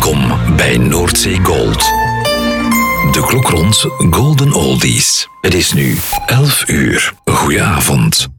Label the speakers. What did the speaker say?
Speaker 1: Welkom bij Noordzee Gold. De klok rond Golden Oldies. Het is nu 11 uur. Goedenavond.